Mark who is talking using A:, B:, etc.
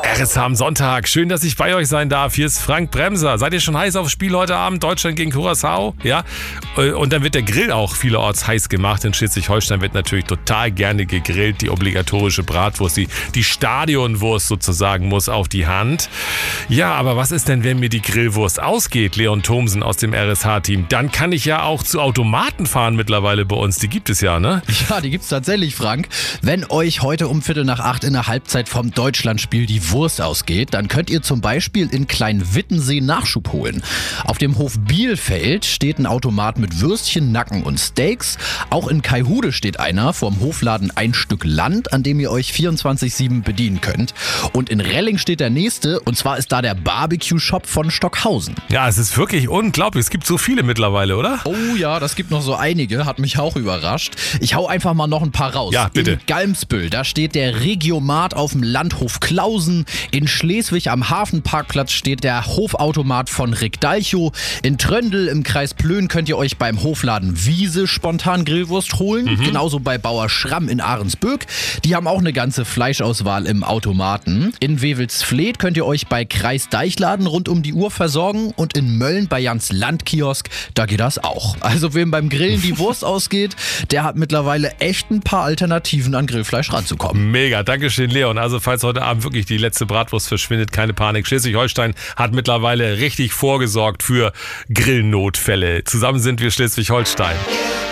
A: RSH am Sonntag. Schön, dass ich bei euch sein darf. Hier ist Frank Bremser. Seid ihr schon heiß aufs Spiel heute Abend? Deutschland gegen Curaçao? Ja. Und dann wird der Grill auch vielerorts heiß gemacht. In Schleswig-Holstein wird natürlich total gerne gegrillt. Die obligatorische Bratwurst, die Stadionwurst sozusagen muss auf die Hand. Ja, aber was ist denn, wenn mir die Grillwurst ausgeht? Leon Thomsen aus dem RSH-Team. Dann kann ich ja auch zu Automaten fahren mittlerweile bei uns. Die gibt es ja, ne?
B: Ja, die gibt's tatsächlich, Frank. Wenn euch heute um 7:45 in der Halbzeit vom Deutschlandspiel die Wurst ausgeht, dann könnt ihr zum Beispiel in Kleinwittensee Nachschub holen. Auf dem Hof Bielfeld steht ein Automat mit Würstchen, Nacken und Steaks. Auch in Kaihude steht einer vorm Hofladen Ein Stück Land, an dem ihr euch 24/7 bedienen könnt. Und in Relling steht der nächste, und zwar ist da der Barbecue-Shop von Stockhausen.
A: Ja, es ist wirklich unglaublich. Es gibt so viele mittlerweile, oder?
B: Oh ja, das gibt noch so einige, hat mich auch überrascht. Ich hau einfach mal noch ein paar raus.
A: Ja, bitte.
B: In Galmsbüll, da steht der Regiomat auf dem Landhof Klausen. In Schleswig am Hafenparkplatz steht der Hofautomat von Rick Dalchow. In Tröndel im Kreis Plön könnt ihr euch beim Hofladen Wiese spontan Grillwurst holen. Genauso bei Bauer Schramm in Ahrensböck. Die haben auch eine ganze Fleischauswahl im Automaten. In Wewelsfleth könnt ihr euch bei Kreis Deichladen rund um die Uhr versorgen. Und in Mölln bei Jans Landkiosk, da geht das auch. Also wem beim Grillen die Wurst ausgeht, der hat mittlerweile echt ein paar Alternativen an Grillfleisch ranzukommen.
A: Mega, Dankeschön, Leon. Also falls heute Abend wirklich die letzte Bratwurst verschwindet, keine Panik. Schleswig-Holstein hat mittlerweile richtig vorgesorgt für Grillnotfälle. Zusammen sind wir Schleswig-Holstein.